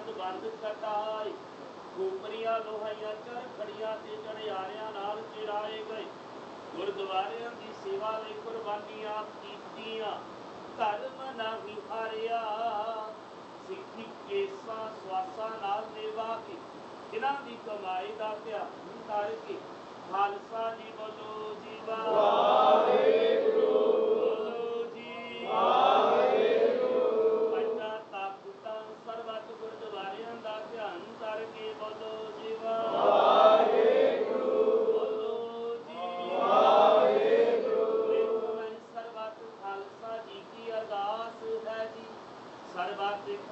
ਨੰਦ ਬੰਦ ਕਟਾਏ। ਖੋਪਰੀਆਂ ਲੋਹਾਈਆਂ ਚਰ ਖੜੀਆਂ ਤੇ ਚੜਿਆਰਿਆਂ ਨਾਲ ਚਿਰਾਏ ਗਏ। ਗੁਰਦੁਆਰਿਆਂ ਦੀ ਸੇਵਾ ਲਈ ਕੁਰਬਾਨੀਆਂ ਕੀਤੀਆਂ, ਧਰਮ ਨਹੀਂ ਹਾਰਿਆ। ਸਿੱਖੀ ਕੇਸਾਂ ਸਵਾਸਾਂ ਨਾਲ ਨਿਭਾ ਕੇ, ਜਿਨ੍ਹਾਂ ਦੀ ਕਮਾਈ ਦਾ ਧਿਆਨ ਕਰਕੇ ਖਾਲਸਾ ਜੀ ਵੱਲੋਂ